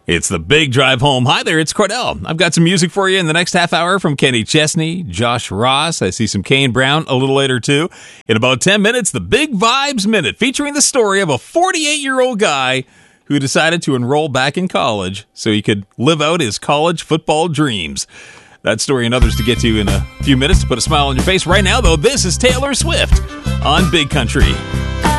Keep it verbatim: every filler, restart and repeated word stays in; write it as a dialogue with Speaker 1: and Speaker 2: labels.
Speaker 1: It's the Big Drive Home. Hi there, it's Cordell. I've got some music for you in the next half hour from Kenny Chesney, Josh Ross. I see some Kane Brown a little later, too. In about ten minutes, the Big Vibes Minute, featuring the story of a forty-eight-year-old guy who decided to enroll back in college so he could live out his college football dreams. That story and others to get to in a few minutes to put a smile on your face. Right now, though, this is Taylor Swift on Big Country.